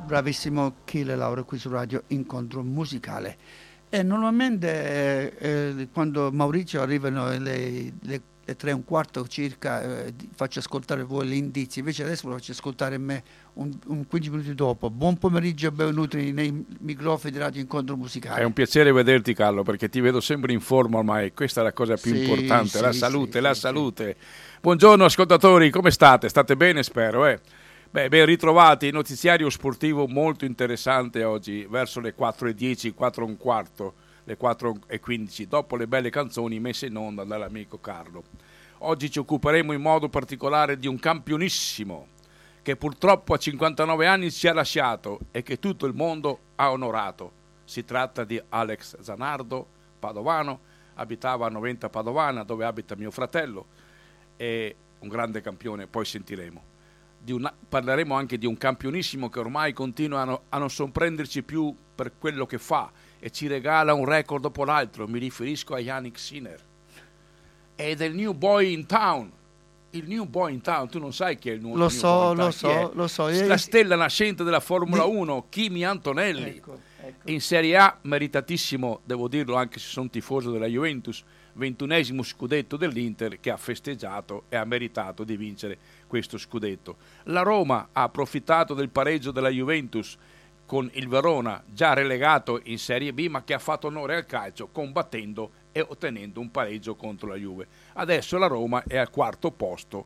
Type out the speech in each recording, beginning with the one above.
bravissimo Achille Lauro qui su Radio Incontro Musicale. E normalmente quando Maurizio arrivano le 3:15 circa, faccio ascoltare voi gli indizi, invece adesso lo faccio ascoltare me un 15 minuti dopo. Buon pomeriggio e benvenuti nei microfoni di Radio Incontro Musicale. È un piacere vederti, Carlo, perché ti vedo sempre in forma ormai, questa è la cosa più importante, la salute. Buongiorno ascoltatori, come state? State bene, spero, ben ritrovati, notiziario sportivo molto interessante oggi, verso le 4:10, 4:15, le 4:15, dopo le belle canzoni messe in onda dall'amico Carlo. Oggi ci occuperemo in modo particolare di un campionissimo che purtroppo a 59 anni ci ha lasciato e che tutto il mondo ha onorato. Si tratta di Alex Zanardo, padovano, abitava a Noventa Padovana, dove abita mio fratello, è un grande campione, poi sentiremo. Parleremo anche di un campionissimo che ormai continua a non sorprenderci più per quello che fa e ci regala un record dopo l'altro. Mi riferisco a Yannick Sinner e del New Boy in Town. Il New Boy in Town, tu non sai chi è il nuovo New Boy in Town? Lo so. La stella nascente della Formula 1, Kimi Antonelli. Ecco. In Serie A, meritatissimo, devo dirlo anche se sono tifoso della Juventus, 21esimo scudetto dell'Inter che ha festeggiato e ha meritato di vincere questo scudetto. La Roma ha approfittato del pareggio della Juventus con il Verona, già relegato in Serie B, ma che ha fatto onore al calcio combattendo e ottenendo un pareggio contro la Juve. Adesso la Roma è al quinto posto,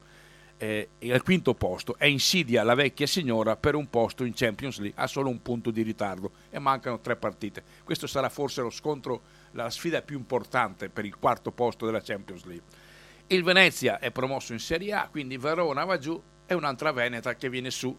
e insidia la vecchia signora per un posto in Champions League, ha solo un punto di ritardo e mancano 3 partite. Questo sarà forse lo scontro, la sfida più importante per il quarto posto della Champions League. Il Venezia è promosso in Serie A, quindi Verona va giù e un'altra Veneta che viene su.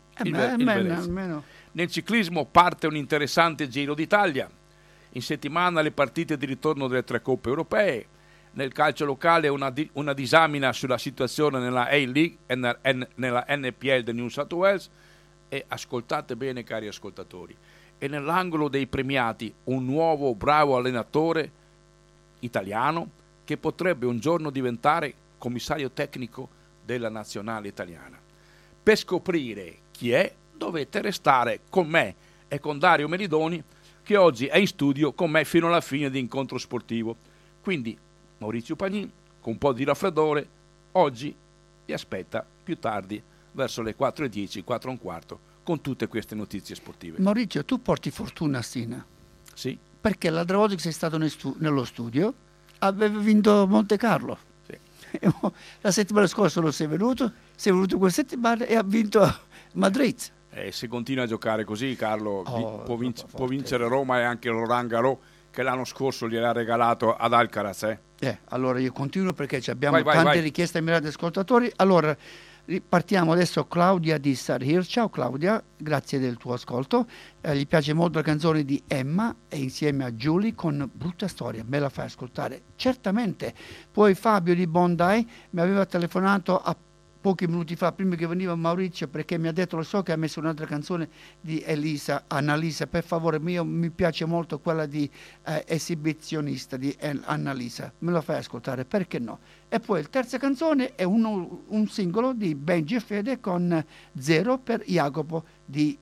Venezia. Nel ciclismo parte un interessante Giro d'Italia. In settimana le partite di ritorno delle 3 coppe europee. Nel calcio locale una disamina sulla situazione nella A-League e nella NPL del New South Wales. E ascoltate bene, cari ascoltatori, e nell'angolo dei premiati un nuovo bravo allenatore italiano che potrebbe un giorno diventare commissario tecnico della nazionale italiana. Per scoprire chi è dovete restare con me e con Dario Melidoni, che oggi è in studio con me fino alla fine di Incontro Sportivo. Quindi Maurizio Pagnin, con un po' di raffreddore, oggi vi aspetta più tardi verso le 4:10, 4:15, con tutte queste notizie sportive. Maurizio, tu porti fortuna stina? Sì. Perché l'altra volta che sei stato nello studio avevi vinto Monte Carlo. Sì. La settimana scorsa non sei venuto questa settimana e ha vinto Madrid. Se continua a giocare così, Carlo, può vincere Roma e anche Roland Garros, che l'anno scorso gliel'ha regalato ad Alcaraz. Allora io continuo perché abbiamo tante richieste ai mirati ascoltatori. Allora partiamo adesso. Claudia di Sarhir. Ciao Claudia, grazie del tuo ascolto. Gli piace molto la canzone di Emma e insieme a Julie con Brutta Storia. Me la fai ascoltare? Certamente. Poi Fabio di Bondi mi aveva telefonato a pochi minuti fa, prima che veniva Maurizio, perché mi ha detto, lo so che ha messo un'altra canzone di Annalisa, per favore, mi piace molto quella di Esibizionista di Annalisa, me la fai ascoltare, perché no? E poi la terza canzone è un singolo di Benji e Fede con Zero per Jacopo di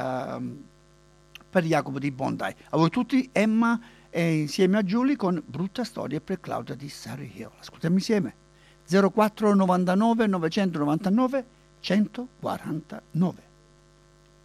Bondi. A voi tutti Emma insieme a Julie con Brutta Storia per Claudia di Surrey Hill. Ascoltiamo insieme. 0499 999 149.